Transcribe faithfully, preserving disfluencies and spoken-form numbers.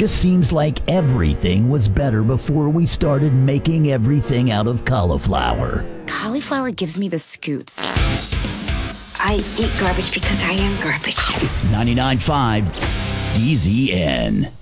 Just seems like everything was better before we started making everything out of cauliflower. Cauliflower gives me the scoots. I eat garbage because I am garbage. ninety-nine point five D Z N.